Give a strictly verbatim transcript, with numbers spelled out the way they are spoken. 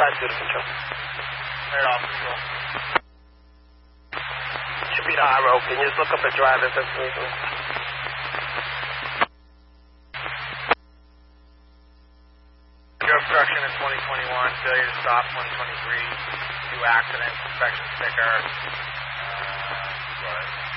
five zero control. Right off control. Should be the high road. Can you just look up the driver's information? Your obstruction in twenty twenty-one, failure to stop twenty twenty-three, two accidents, inspection sticker.